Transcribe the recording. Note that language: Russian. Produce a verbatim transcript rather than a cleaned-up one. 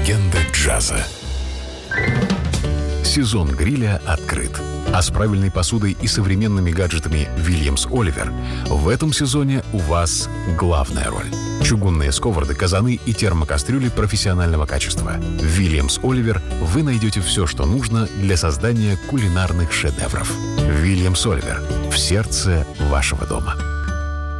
Легенда джаза. Сезон гриля открыт. А с правильной посудой и современными гаджетами Williams Oliver в этом сезоне у вас главная роль. Чугунные сковороды, казаны и термокастрюли профессионального качества. В Williams Oliver вы найдете все, что нужно для создания кулинарных шедевров. Williams Oliver в сердце вашего дома.